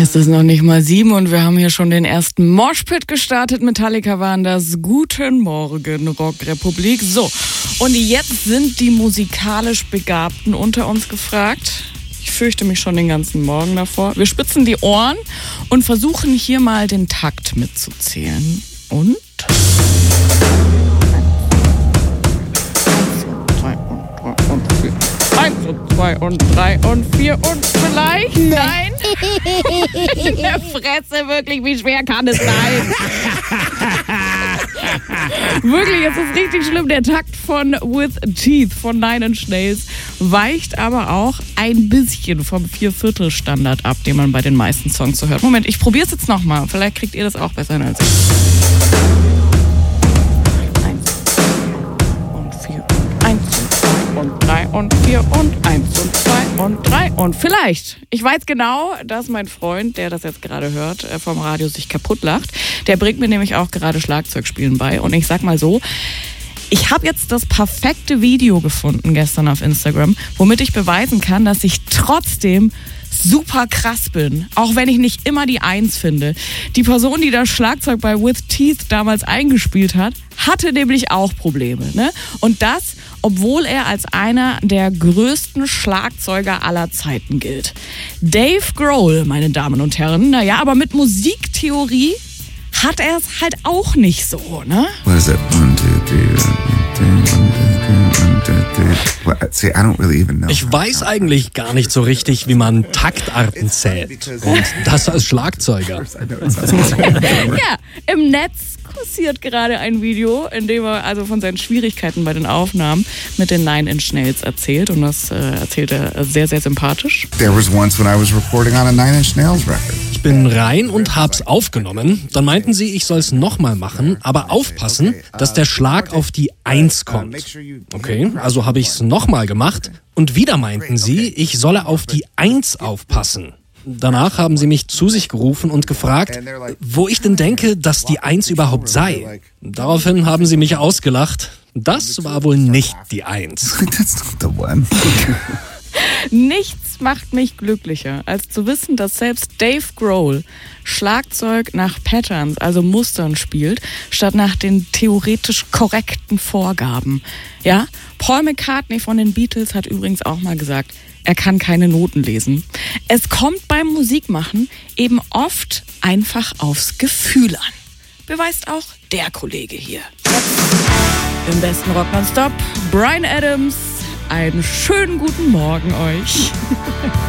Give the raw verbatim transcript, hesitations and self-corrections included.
Es ist noch nicht mal sieben und wir haben hier schon den ersten Moshpit gestartet. Metallica waren das. Guten Morgen, Rockrepublik. So, und jetzt sind die musikalisch Begabten unter uns gefragt. Ich fürchte mich schon den ganzen Morgen davor. Wir spitzen die Ohren und versuchen hier mal den Takt mitzuzählen. Und? Eins und zwei und drei und vier und vielleicht? Nein? In der Fresse, wirklich, wie schwer kann es sein? Wirklich, es ist richtig schlimm. Der Takt von With Teeth von Nine Inch Nails weicht aber auch ein bisschen vom Vierviertel-Standard ab, den man bei den meisten Songs so hört. Moment, ich probiere es jetzt nochmal. Vielleicht kriegt ihr das auch besser hin als ich. Und drei und vier und eins und zwei und drei und vielleicht. Ich weiß genau, dass mein Freund, der das jetzt gerade hört, vom Radio sich kaputt lacht. Der bringt mir nämlich auch gerade Schlagzeugspielen bei. Und ich sag mal so, ich habe jetzt das perfekte Video gefunden gestern auf Instagram, womit ich beweisen kann, dass ich trotzdem super krass bin, auch wenn ich nicht immer die Eins finde. Die Person, die das Schlagzeug bei With Teeth damals eingespielt hat, hatte nämlich auch Probleme, ne? Und das, obwohl er als einer der größten Schlagzeuger aller Zeiten gilt. Dave Grohl, meine Damen und Herren, naja, aber mit Musiktheorie hat er es halt auch nicht so, ne? What is it? One, two, three, one, two, one, two, one, two, three. What? See, I don't really even know. Ich weiß eigentlich gar nicht so richtig, wie man Taktarten zählt. Und das als Schlagzeuger. Ja, im Netz kursiert gerade ein Video, in dem er also von seinen Schwierigkeiten bei den Aufnahmen mit den Nine Inch Nails erzählt. Und das äh, erzählt er sehr, sehr sympathisch. There was once when I was recording on a Nine Inch Nails record. Ich bin rein und hab's aufgenommen. Dann meinten sie, ich soll's nochmal machen, aber aufpassen, dass der Schlag auf die Eins kommt. Okay, also habe ich's nochmal gemacht und wieder meinten sie, ich solle auf die Eins aufpassen. Danach haben sie mich zu sich gerufen und gefragt, wo ich denn denke, dass die Eins überhaupt sei. Daraufhin haben sie mich ausgelacht. Das war wohl nicht die Eins. That's not the one. Nichts macht mich glücklicher, als zu wissen, dass selbst Dave Grohl Schlagzeug nach Patterns, also Mustern spielt, statt nach den theoretisch korrekten Vorgaben. Ja, Paul McCartney von den Beatles hat übrigens auch mal gesagt, er kann keine Noten lesen. Es kommt beim Musikmachen eben oft einfach aufs Gefühl an. Beweist auch der Kollege hier. Im besten Rock nonstop, Bryan Adams. Einen schönen guten Morgen euch.